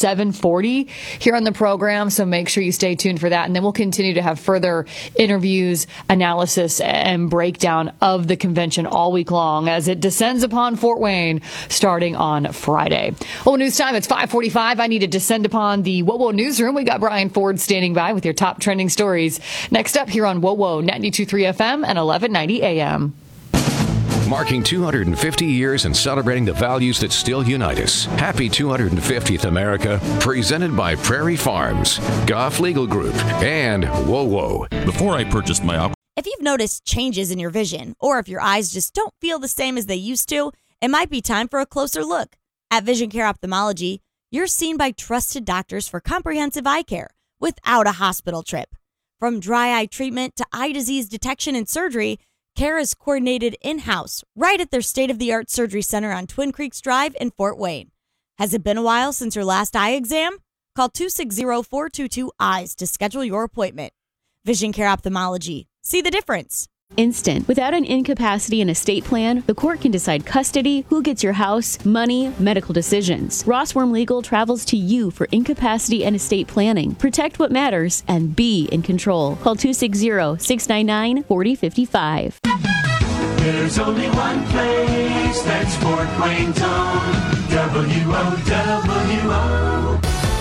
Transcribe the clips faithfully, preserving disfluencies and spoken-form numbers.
seven forty here on the program, so make sure you stay tuned for that. And then we'll continue to have further interviews, analysis, and breakdown of the convention all week long as it descends upon Fort Wayne starting on Friday. Well, news time, it's five forty-five. I need to descend upon the Whoa Whoa newsroom. We got Brian Ford standing by with your top trending stories. Next up here on Whoa Whoa, ninety-two point three F M and eleven ninety A M. Marking two hundred fifty years and celebrating the values that still unite us. Happy two hundred fiftieth, America. Presented by Prairie Farms, Goff Legal Group, and Whoa Whoa. Before I purchased my op- If you've noticed changes in your vision, or if your eyes just don't feel the same as they used to, it might be time for a closer look. At Vision Care Ophthalmology, you're seen by trusted doctors for comprehensive eye care without a hospital trip. From dry eye treatment to eye disease detection and surgery, care is coordinated in-house, right at their state-of-the-art surgery center on Twin Creeks Drive in Fort Wayne. Has it been a while since your last eye exam? Call two six zero, four two two, EYES to schedule your appointment. Vision Care Ophthalmology. See the difference. Instant. Without an incapacity and estate plan, the court can decide custody, who gets your house, money, medical decisions. Ross Worm Legal travels to you for incapacity and estate planning. Protect what matters and be in control. Call two six zero, six nine nine, four zero five five. There's only one place that's Fort Wayne's own. W O W O.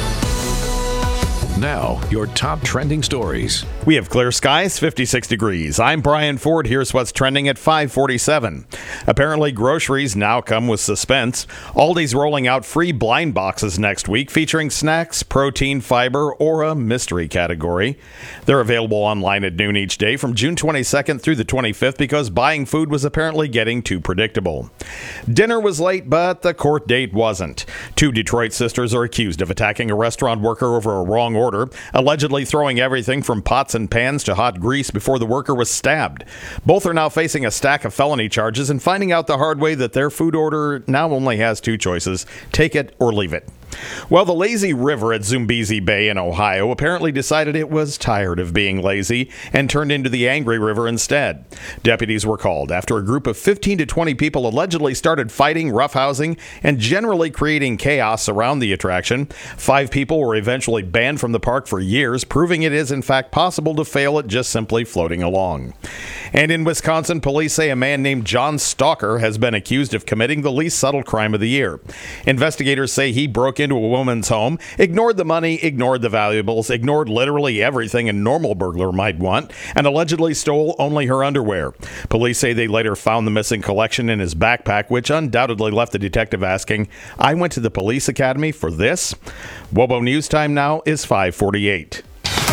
Now, your top trending stories. We have clear skies, fifty-six degrees. I'm Brian Ford. Here's what's trending at five forty-seven. Apparently, groceries now come with suspense. Aldi's rolling out free blind boxes next week featuring snacks, protein, fiber, or a mystery category. They're available online at noon each day from June twenty-second through the twenty-fifth because buying food was apparently getting too predictable. Dinner was late, but the court date wasn't. Two Detroit sisters are accused of attacking a restaurant worker over a wrong order, allegedly throwing everything from pots and pans to hot grease before the worker was stabbed. Both are now facing a stack of felony charges and finding out the hard way that their food order now only has two choices: take it or leave it. Well, the lazy river at Zumbizi Bay in Ohio apparently decided it was tired of being lazy and turned into the angry river instead. Deputies were called after a group of fifteen to twenty people allegedly started fighting, roughhousing, and generally creating chaos around the attraction. Five people were eventually banned from the park for years, proving it is in fact possible to fail at just simply floating along. And in Wisconsin, police say a man named John Stalker has been accused of committing the least subtle crime of the year. Investigators say he broke into a woman's home, ignored the money, ignored the valuables, ignored literally everything a normal burglar might want, and allegedly stole only her underwear. Police say they later found the missing collection in his backpack, which undoubtedly left the detective asking, "I went to the police academy for this?" Wobo News Time now is five forty-eight.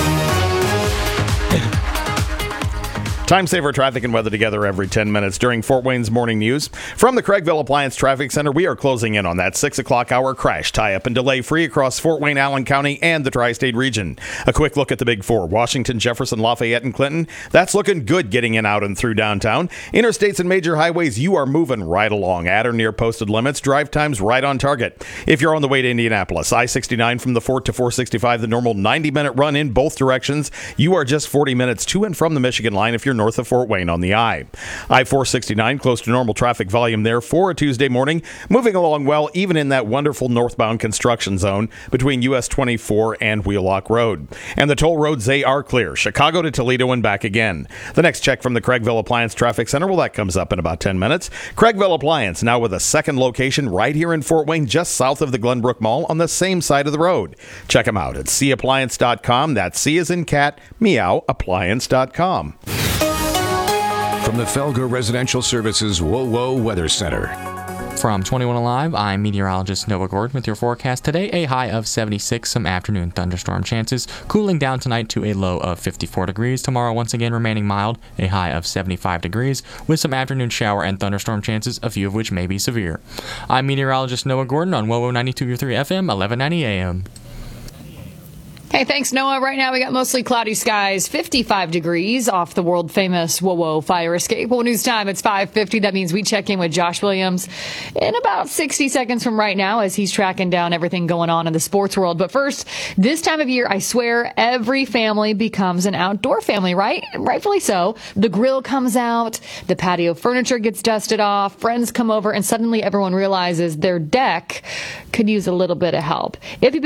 Time saver traffic and weather together every ten minutes during Fort Wayne's morning news. From the Craigville Appliance Traffic Center, we are closing in on that six o'clock hour crash tie-up and delay free across Fort Wayne, Allen County, and the tri-state region. A quick look at the Big Four: Washington, Jefferson, Lafayette, and Clinton. That's looking good getting in, out, and through downtown. Interstates and major highways, you are moving right along at or near posted limits. Drive times right on target. If you're on the way to Indianapolis, I sixty-nine from the Fort to four sixty-five, the normal ninety minute run in both directions. You are just forty minutes to and from the Michigan line if you're north of Fort Wayne on the I. I four sixty-nine, close to normal traffic volume there for a Tuesday morning. Moving along well, even in that wonderful northbound construction zone between U S twenty-four and Wheelock Road. And the toll roads, they are clear. Chicago to Toledo and back again. The next check from the Craigville Appliance Traffic Center, well, that comes up in about ten minutes. Craigville Appliance, now with a second location right here in Fort Wayne, just south of the Glenbrook Mall on the same side of the road. Check them out at c appliance dot com. That's C as in cat, meow, appliance dot com. From the Felger Residential Services Whoa Whoa Weather Center. From twenty-one Alive, I'm meteorologist Noah Gordon with your forecast today. A high of seventy-six, some afternoon thunderstorm chances. Cooling down tonight to a low of fifty-four degrees. Tomorrow once again remaining mild, a high of seventy-five degrees, with some afternoon shower and thunderstorm chances, a few of which may be severe. I'm meteorologist Noah Gordon on Whoa Whoa ninety-two point three F M, eleven ninety A M. Hey, thanks, Noah. Right now we got mostly cloudy skies, fifty-five degrees off the world-famous Whoa Whoa fire escape. Well, news time, it's five fifty. That means we check in with Josh Williams in about sixty seconds from right now as he's tracking down everything going on in the sports world. But first, this time of year, I swear, every family becomes an outdoor family, right? Rightfully so. The grill comes out, the patio furniture gets dusted off, friends come over, and suddenly everyone realizes their deck could use a little bit of help. If you